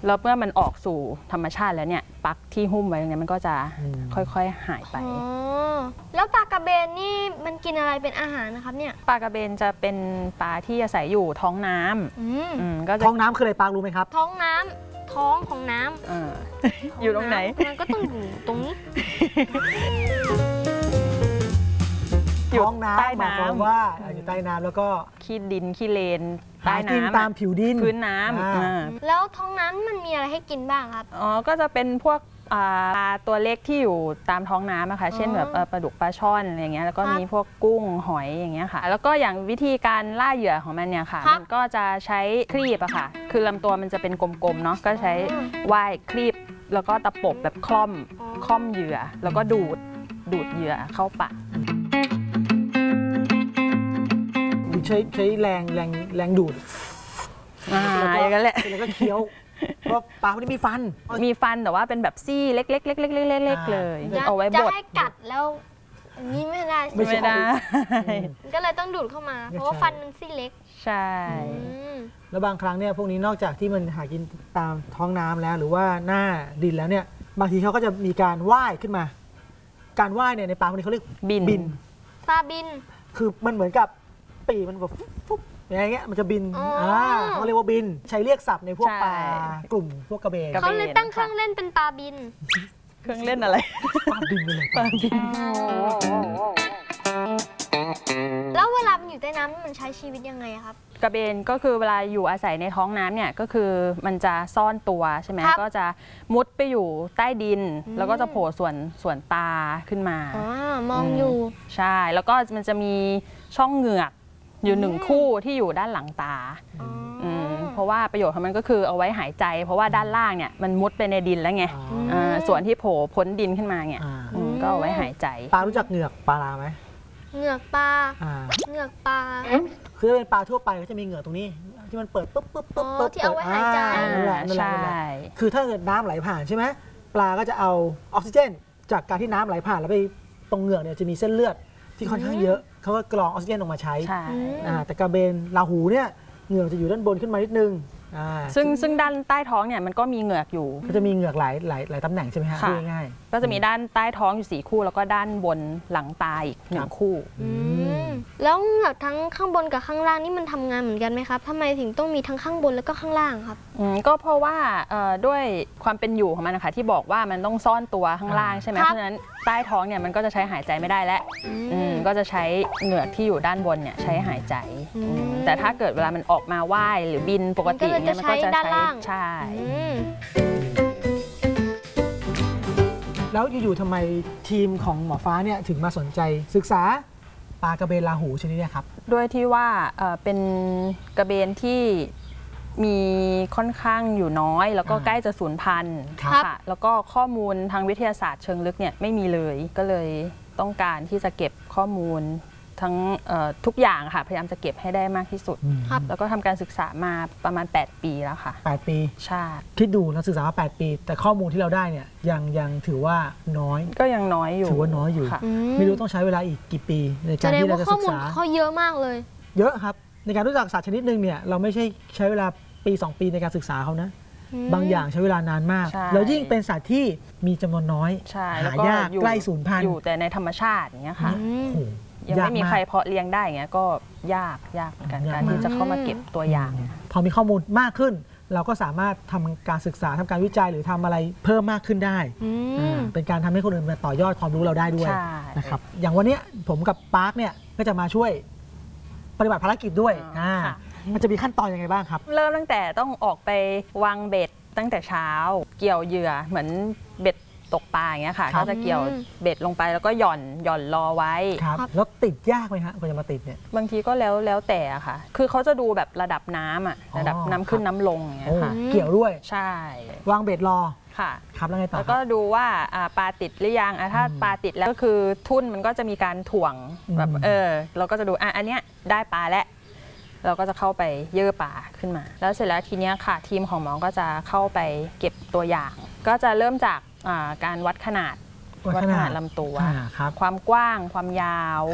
แล้วเมื่อมันออกสู่ธรรมชาติแล้วเนี่ยปลั๊กที่หุ้มไว้ตรงนี้มันก็จะค่อยๆหายไปแล้วปลากระเบนนี่มันกินอะไรเป็นอาหารนะครับเนี่ยปลากระเบนจะเป็นปลาที่อาศัยอยู่ท้องน้ำก็ท้องน้ำคืออะไรปลารู้ไหมครับท้องน้ำท้องของน้ำอยู่ตรงไหนมันก็ต้องอยู่ตรงนี้ท้องน้ำหมายความว่าอยู่ใต้น้ำแล้วก็ขี้ดินขี้เลนใต้น้ำตามผิวดินพื้นน้ำแล้วท้องน้ำมันมีอะไรให้กินบ้างครับก็จะเป็นพวกปลาตัวเล็กที่อยู่ตามท้องน้ำนะคะเช่นแบบปลาดุกปลาช่อนอะไรเงี้ยแล้วก็มีพวกกุ้งหอยอย่างเงี้ยค่ะแล้วก็อย่างวิธีการล่าเหยื่อของมันเนี่ยค่ะมันก็จะใช้ครีบอะค่ะคือลำตัวมันจะเป็นกลมๆเนาะก็ใช้ว่ายครีบแล้วก็ตะปบแบบคล่อมเหยื่อแล้วก็ดูดเหยื่อเข้าปากใช้แรงดูดอย่างนั้นแหละแล้วก็เคี้ยวเพราะปลาไม่ได้มีฟันแต่ว่าเป็นแบบซี่เล็กๆเลยเอาไว้บดจะให้กัดแล้วนี่ไม่ได้ก็เลยต้องดูดเข้ามาเพราะว่าฟันมันซี่เล็กใช่แล้วบางครั้งเนี่ยพวกนี้นอกจากที่มันหากินตามท้องน้ำแล้วหรือว่าหน้าดินแล้วเนี่ยบางทีเขาก็จะมีการว่ายขึ้นมาการว่ายเนี่ยในปลาพวกนี้เขาเรียกบินปลาบินคือมันเหมือนกับปีมันแบบฟุ๊บอย่างเงี้ยมันจะบินเขาเรียกว่าบินใช้เรียกศัพท์ในพวกปลากลุ่มพวกกระเบนเขาเลยตั้งเครื่องเล่นเป็นปลาบินเครื่องเล่นอะไรปลาบินเลยปลาบินแล้วเวลามันอยู่ใต้น้ำมันใช้ชีวิตยังไงครับกระเบนก็คือเวลาอยู่อาศัยในท้องน้ำเนี่ยก็คือมันจะซ่อนตัวใช่ไหมก็จะมุดไปอยู่ใต้ดินแล้วก็จะโผล่ส่วนตาขึ้นมามองอยู่ใช่แล้วก็มันจะมีช่องเหงือกอยู่1 คู่ที่อยู่ด้านหลังตาเพราะว่าประโยชน์ของมันก็คือเอาไว้หายใจเพราะว่าด้านล่างเนี่ยมันมุดไปในดินแล้วไงส่วนที่โผล่พ้นดินขึ้นมาเนี่ยก็เอาไว้หายใจปลารู้จักเหงือกปลาไหมเหงือกปลาคือเป็นปลาทั่วไปก็จะมีเหงือกตรงนี้ที่มันเปิดปุ๊บที่เอาไว้หายใจนั่นแหละคือถ้าเกิดน้ำไหลผ่านใช่ไหมปลาก็จะเอาออกซิเจนจากการที่น้ำไหลผ่านแล้วไปตรงเหงือกเนี่ยจะมีเส้นเลือดที่ค่อนข้างเยอะเขาก็กรองออกซิเจนออกมาใช้แต่กระเบนราหูเนี่ยเหงือกจะอยู่ด้านบนขึ้นมานิดนึงซึ่งด้านใต้ท้องเนี่ยมันก็มีเหงือกอยู่ก็จะมีเหงือกหลายตำแหน่งใช่ไหมฮะง่ายๆก็จะมีด้านใต้ท้องอยู่4 คู่แล้วก็ด้านบนหลังตาอีก1 คู่แล้วเหงือกทั้งข้างบนกับข้างล่างนี่มันทำงานเหมือนกันไหมครับทำไมถึงต้องมีทั้งข้างบนแล้วก็ข้างล่างครับก็เพราะว่าด้วยความเป็นอยู่ของมันนะคะที่บอกว่ามันต้องซ่อนตัวข้างล่างใช่ไหมเพราะฉะนั้นใต้ท้องเนี่ยมันก็จะใช้หายใจไม่ได้แล้วก็จะใช้เหงือกที่อยู่ด้านบนเนี่ยใช้หายใจแต่ถ้าเกิดเวลามันออกมาว่ายหรือบินปกติเนี่ยมันก็จะใช้ใช่แล้วอยู่ๆทำไมทีมของหมอฟ้าเนี่ยถึงมาสนใจศึกษาปลากระเบนราหูชนิดนี้ครับด้วยที่ว่าเป็นกระเบนที่มีค่อนข้างอยู่น้อยแล้วก็ใกล้จะสูญพันธุ์ค่ะแล้วก็ข้อมูลทางวิทยาศาสตร์เชิงลึกเนี่ยไม่มีเลยก็เลยต้องการที่จะเก็บข้อมูลทั้งทุกอย่างค่ะพยายามจะเก็บให้ได้มากที่สุดแล้วก็ทำการศึกษามาประมาณ8 ปีแล้วค่ะ 8 ปีใช่คิดดูเราศึกษามา8 ปีแต่ข้อมูลที่เราได้เนี่ยยังถือว่าน้อยก็ยังน้อยอยู่ถือว่าน้อยอยู่ไม่รู้ต้องใช้เวลาอีกกี่ปีในการที่เราจะศึกษาเขาเยอะมากเลยเยอะครับในการรู้จักสัตว์ชนิดหนึ่งเนี่ยเราไม่ใช่ใช้เวลาปี2 ปีในการศึกษาเขานะบางอย่างใช้เวลานานมากแล้วยิ่งเป็นสัตว์ที่มีจำนวนน้อยหายากใกล้สูญพันธุ์อยู่แต่ในธรรมชาติอย่างเงี้ยค่ะยังไม่มีใครเพาะเลี้ยงได้อย่างเงี้ยก็ยากเหมือนกันการที่จะเข้ามาเก็บตัวอย่างพอมีข้อมูลมากขึ้นเราก็สามารถทำการศึกษาทำการวิจัยหรือทำอะไรเพิ่มมากขึ้นได้เป็นการทำให้คนอื่นมาต่อยอดความรู้เราได้ด้วยนะครับอย่างวันนี้ผมกับปาร์คเนี่ยก็จะมาช่วยปฏิบัติภารกิจด้วยมันจะมีขั้นตอนยังไงบ้างครับเริ่มตั้งแต่ต้องออกไปวางเบ็ดตั้งแต่เช้าเกี่ยวเหยื่อเหมือนเบ็ดตกปลาอย่างเงี้ยค่ะก็จะเกี่ยวเบ็ดลงไปแล้วก็หย่อนรอไว้ครับแล้วติดยากไหมฮะกว่าจะมาติดเนี่ยบางทีก็แล้วแต่ค่ะคือเขาจะดูแบบระดับน้ำระดับน้ำขึ้นน้ำลงอย่างเงี้ยค่ะเกี่ยวด้วยใช่วางเบ็ดรอค่ะครับแล้วไงต่อแล้วก็ดูว่าปลาติดหรือยังถ้าปลาติดแล้วก็คือทุ่นมันก็จะมีการถ่วงแบบเราก็จะดูอันเนี้ยได้ปลาแล้วเราก็จะเข้าไปเยื่อปลาขึ้นมาแล้วเสร็จแล้วทีเนี้ยค่ะทีมของหมอก็จะเข้าไปเก็บตัวอย่างก็จะเริ่มจากการวัดขนาดลำตัวความกว้างความยาว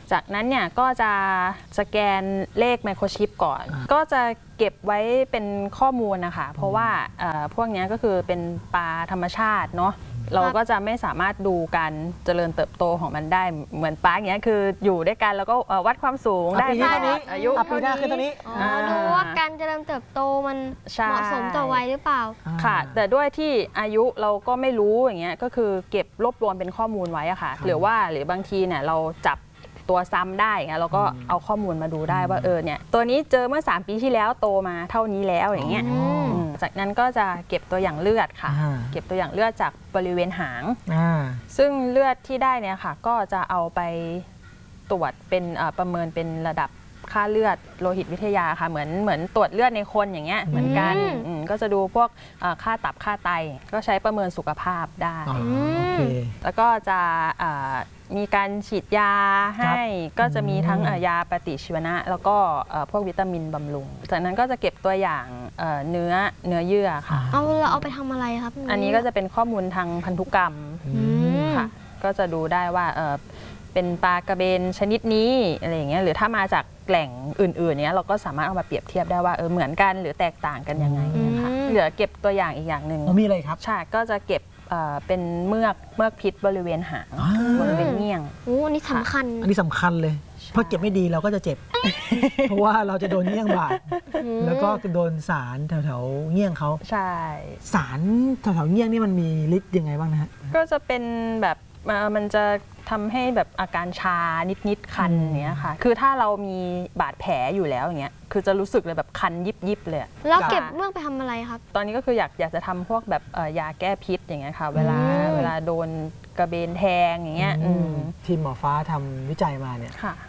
จากนั้นเนี่ยก็จะสแกนเลขไมโครชิปก่อน ก็จะเก็บไว้เป็นข้อมูลนะคะเพราะว่าพวกนี้ก็คือเป็นปลาธรรมชาติเนาะเราก็จะไม่สามารถดูการเจริญเติบโตของมันได้เหมือนปลาอย่างเงี้ยคืออยู่ด้วยกันแล้วก็วัดความสูงได้ปีนี้เท่านี้อายุปีหน้าขึ้นเท่านี้ดูว่าการเจริญเติบโตมันเหมาะสมต่อวัยหรือเปล่าค่ะแต่ด้วยที่อายุเราก็ไม่รู้อย่างเงี้ยก็คือเก็บรวบรวมเป็นข้อมูลไว้อะค่ะหรือบางทีเนี่ยเราจับตัวซ้ำได้เงี้ยเราก็เอาข้อมูลมาดูได้ว่าเนี่ยตัวนี้เจอเมื่อ3 ปีที่แล้วโตมาเท่านี้แล้วอย่างเงี้ยจากนั้นก็จะเก็บตัวอย่างเลือดค่ะเก็บตัวอย่างเลือดจากบริเวณหางซึ่งเลือดที่ได้เนี่ยค่ะก็จะเอาไปตรวจเป็นประเมินเป็นระดับค่าเลือดโลหิตวิทยาค่ะเหมือนตรวจเลือดในคนอย่างเงี้ยเหมือนกันก็จะดูพวกค่าตับค่าไตก็ใช้ประเมินสุขภาพได้แล้วก็จะมีการฉีดยาให้ก็จะมีทั้งยาปฏิชีวนะแล้วก็พวกวิตามินบำรุงจากนั้นก็จะเก็บตัวอย่างเนื้อเยื่อค่ะเราเอาไปทำอะไรครับอันนี้ก็จะเป็นข้อมูลทางพันธุกรรมค่ะก็จะดูได้ว่าเป็นปลากระเบนชนิดนี้อะไรอย่างเงี้ยหรือถ้ามาจากแหล่งอื่นๆเนี้ยเราก็สามารถเอามาเปรียบเทียบได้ว่าเหมือนกันหรือแตกต่างกันยังไงนะคะเหลือเก็บตัวอย่างอีกอย่างหนึ่งมีอะไรครับใช่ก็จะเก็บเป็นเมือกพิษบริเวณหางบริเวณเงี้ยงอันนี้สำคัญอันนี้สำคัญเลยเพราะเก็บไม่ดีเราก็จะเจ็บ เพราะว่าเราจะโดนเงี้ยงบาดแล้วก็โดนสารแถวๆเงี้ยงเขาใช่สารแถวๆเงี้ยงนี่มันมีฤทธิ์ยังไงบ้างนะฮะก็จะเป็นแบบมันจะทำให้แบบอาการชานิดๆคันเนี้ยค่ะคือถ้าเรามีบาดแผลอยู่แล้วอย่างเงี้ยคือจะรู้สึกเลยแบบคันยิบเลยแล้วเก็บเมือกไปทำอะไรครับตอนนี้ก็คืออยากจะทำพวกแบบยาแก้พิษอย่างเงี้ยค่ะเวลาโดนกระเบนแทงอย่างเงี้ยทีมหมอฟ้าทำวิจัยมาเนี่ย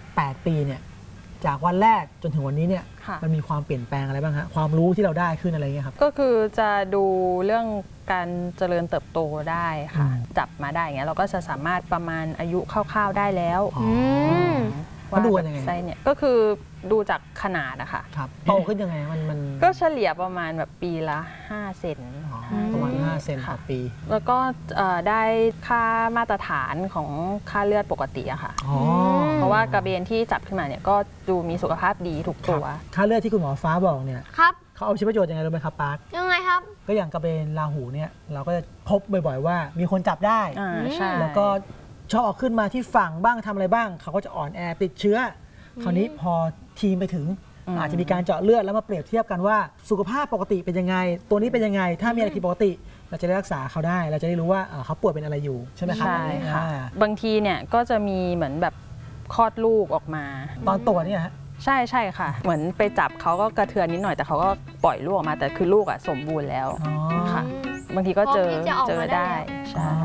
8 ปีเนี่ยจากวันแรกจนถึงวันนี้เนี่ยมันมีความเปลี่ยนแปลงอะไรบ้างฮะความรู้ที่เราได้ขึ้นอะไรเงี้ยครับก็คือจะดูเรื่องการเจริญเติบโตได้ค่ะจับมาได้เงี้ยเราก็จะสามารถประมาณอายุคร่าวๆได้แล้วว่าดูยังไงไซส์เนี่ยก็คือดูจากขนาดนะคะโตขึ้นยังไงมันก็เฉลี่ยประมาณแบบปีละ5 เซนประมาณ5 เซนต่อปีแล้วก็ได้ค่ามาตรฐานของค่าเลือดปกติอะค่ะเพราะว่ากระเบนที่จับขึ้นมาเนี่ยก็ดูมีสุขภาพดีทุกตัวค่าเลือดที่คุณหมอฟ้าบอกเนี่ยเขาเอาใช้ประโยชน์ยังไงรู้ไหมครับปาร์คยังไงครับก็อย่างกระเบนราหูเนี่ยเราก็จะพบบ่อยๆว่ามีคนจับได้แล้วก็ชอบออกขึ้นมาที่ฝั่งบ้างทำอะไรบ้างเขาก็จะอ่อนแอติดเชื้อคราวนี้พอทีมไปถึงอาจจะมีการเจาะเลือดแล้วมาเปรียบเทียบกันว่าสุขภาพปกติเป็นยังไงตัวนี้เป็นยังไงถ้ามีอะไรผิดปกติเราจะได้รักษาเขาได้เราจะได้รู้ว่าเขาป่วยเป็นอะไรอยู่ใช่ไหมครับใช่ค่ะบางทีเนี่ยก็จะมีเหมือนแบบคลอดลูกออกมาตอนตัวเนี่ยฮะใช่ค่ะเหมือนไปจับเขาก็กระเทือนนิดหน่อยแต่เขาก็ปล่อยลูกออกมาแต่คือลูกสมบูรณ์แล้วค่ะบางทีก็เจอได้ใช่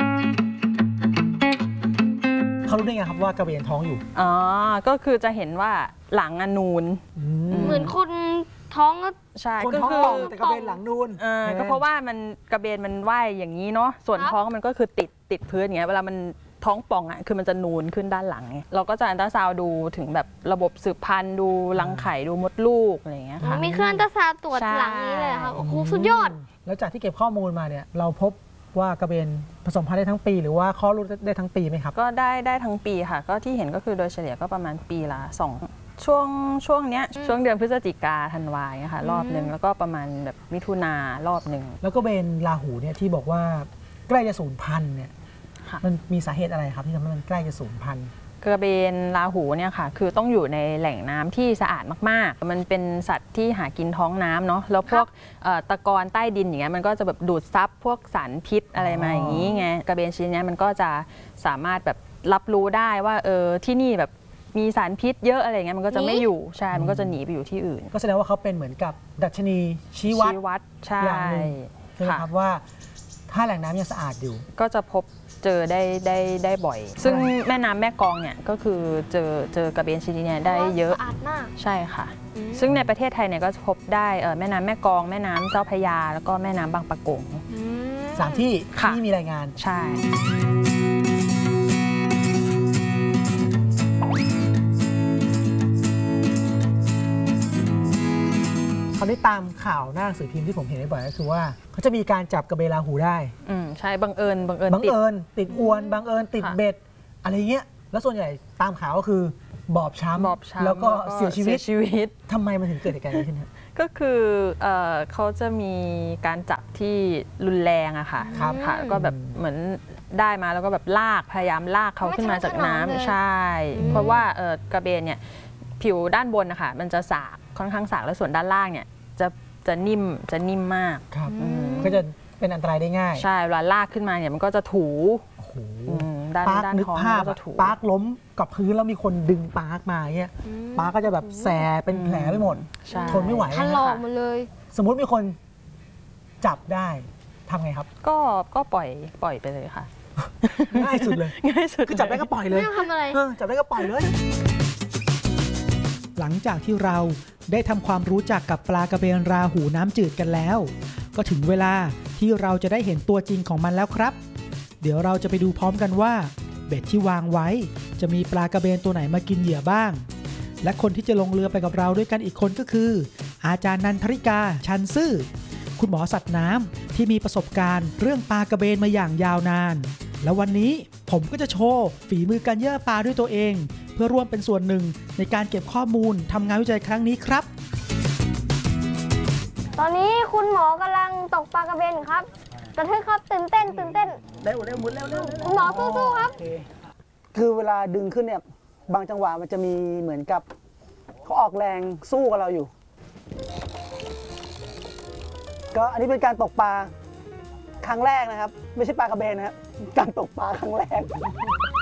เขารู้ได้ไงครับว่ากระเบนท้องอยู่ก็คือจะเห็นว่าหลังนูนเหมือนคนท้องก็ใช่ก็คือแต่กระเบนหลังนูนก็เพราะว่ามันกระเบนมันว่ายอย่างนี้เนาะส่วนท้องมันก็คือติดพื้นอย่างเงี้ยเวลามันท้องป่องคือมันจะนูนขึ้นด้านหลังเราก็จะอัลตราซาวด์ดูถึงแบบระบบสืบพันธุ์ดูรังไข่ดูมดลูกอะไรอย่างเงี้ยค่ะมีเครื่องอัลตราซาวด์ตรวจหลังนี้เลยค่ะโอ้โหสุดยอดแล้วจากที่เก็บข้อมูลมาเนี่ยเราพบว่ากระเบนผสมพันธุ์ได้ทั้งปีหรือว่าคลอดลูกได้ทั้งปีไหมครับก็ได้ทั้งปีค่ะก็ที่เห็นก็คือโดยเฉลี่ยก็ประมาณปีละ2ช่วงเนี้ยช่วงเดือนพฤศจิกาธันวาค่ะรอบหนึ่งแล้วก็ประมาณแบบมิถุนารอบหนึ่งแล้วก็เป็นราหูเนี่ยที่บอกว่าใกล้จะสูญพันธุ์เนี่ยมันมีสาเหตุอะไรครับที่ทำให้มันใกล้จะสูญพันธุ์กระเบนราหูเนี่ยค่ะคือต้องอยู่ในแหล่งน้ำที่สะอาดมากๆมันเป็นสัตว์ที่หากินท้องน้ำเนาะแล้วพวกตะกอนใต้ดินอย่างเงี้ยมันก็จะแบบดูดซับพวกสารพิษอะไรมาอย่างนี้ไงกระเบนชนิดนี้มันก็จะสามารถแบบรับรู้ได้ว่าที่นี่แบบมีสารพิษเยอะอะไรเงี้ยมันก็จะไม่อยู่ใช่มันก็จะหนีไปอยู่ที่อื่นก็แสดงว่าเขาเป็นเหมือนกับดัชนีชี้วัดอย่างหนึ่งใช่ไหมครับว่าถ้าแหล่งน้ำยังสะอาดอยู่ก็จะพบเจอได้บ่อยซึ่งแม่น้ำแม่กลองเนี่ยก็คือเจอกระเบนชนิดนี้ได้เยอะสะอาดมากใช่ค่ะซึ่งในประเทศไทยเนี่ยก็จะพบได้แม่น้ำแม่กลองแม่น้ำเจ้าพระยาแล้วก็แม่น้ำบางปะกง 3 ที่ที่มีรายงานใช่คราวนี้ตามข่าวหน้าหนังสือพิมพ์ที่ผมเห็นบ่อยก็คือว่าเขาจะมีการจับกระเบนราหูได้ใช่บังเอิญติดอวนบังเอิญติดเบ็ดอะไรเงี้ยแล้วส่วนใหญ่ตามข่าวก็คือบอบช้ำแล้วก็เสียชีวิตทำไมมันถึงเกิดเหตุการณ์นี้ขึ้นฮะก็คือเขาจะมีการจับที่รุนแรงอะค่ะค่ะก็แบบเหมือนได้มาแล้วก็แบบพยายามลากเขาขึ้นมาจากน้ำใช่เพราะว่ากระเบนเนี่ยผิวด้านบนนะคะมันจะสากค่อนข้างสากแล้วส่วนด้านล่างเนี่ยจะนิ่มมากก็จะเป็นอันตรายได้ง่ายใช่เวลาลากขึ้นมาเนี่ยมันก็จะถูด้านท้องก็จะถูปาร์คล้มกับพื้นแล้วมีคนดึงปาร์คมาเนี่ยปาร์คก็จะแบบแสบเป็นแผลไปหมดทนไม่ไหวถลอกหมดเลยสมมุติมีคนจับได้ทำไงครับก็ปล่อยไปเลยค่ะง่ายสุดเลยง่ายสุดคือจับได้ก็ปล่อยเลยไม่ต้องทำอะไรจับได้ก็ปล่อยเลยหลังจากที่เราได้ทำความรู้จักกับปลากระเบนราหูน้ำจืดกันแล้วก็ถึงเวลาที่เราจะได้เห็นตัวจริงของมันแล้วครับเดี๋ยวเราจะไปดูพร้อมกันว่าเบ็ดที่วางไว้จะมีปลากระเบนตัวไหนมากินเหยื่อบ้างและคนที่จะลงเรือไปกับเราด้วยกันอีกคนก็คืออาจารย์นันทริกาชันซื่อคุณหมอสัตว์น้ำที่มีประสบการณ์เรื่องปลากระเบนมาอย่างยาวนานแล้ววันนี้ผมก็จะโชว์ฝีมือการเยื่อปลาด้วยตัวเองเพื่อร่วมเป็นส่วนหนึ่งในการเก็บข้อมูลทำงานวิจัยครั้งนี้ครับตอนนี้คุณหมอกำลังตกปลากระเบนครับกระทึกครับตื่นเต้นเร็วหมุนเร็วคุณหมอสู้ๆครับคือเวลาดึงขึ้นเนี่ยบางจังหวะมันจะมีเหมือนกับเขาออกแรงสู้กับเราอยู่ก็อันนี้เป็นการตกปลาครั้งแรกนะครับไม่ใช่ปลากระเบนนะครับการตกปลาครั้งแรก